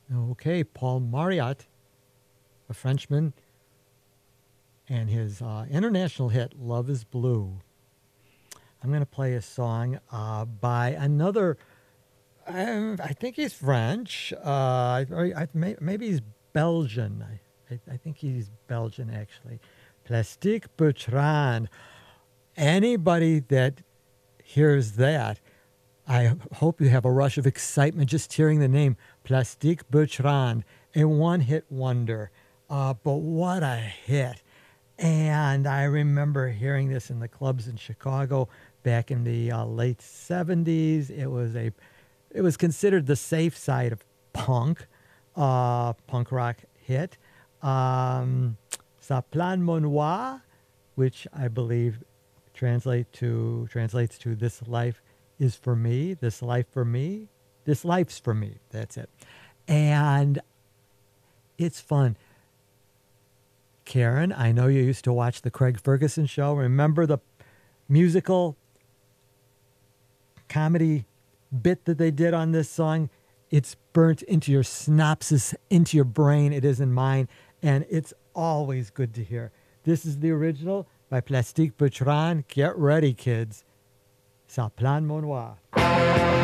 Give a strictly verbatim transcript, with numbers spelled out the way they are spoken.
Okay, Paul Marriott, a Frenchman, and his uh, international hit, Love is Blue. I'm going to play a song uh, by another, I, I think he's French. Uh, I, I, may, maybe he's Belgian. I, I, I think he's Belgian, actually. Plastique Bertrand. Anybody that hears that, I hope you have a rush of excitement just hearing the name Plastique Bertrand, a one-hit wonder. Uh, but what a hit. And I remember hearing this in the clubs in Chicago back in the uh, late seventies. It was a, it was considered the safe side of punk, uh, punk rock hit. Um, Ça plane mon noir, which I believe translate to translates to "This life is for me," "This life for me," "This life's for me." That's it, and it's fun. Karen, I know you used to watch the Craig Ferguson show. Remember the musical comedy bit that they did on this song? It's burnt into your synapses, into your brain. It is in mine, and it's always good to hear. This is the original by Plastique Bertrand. Get ready, kids. Ça plane mon noir.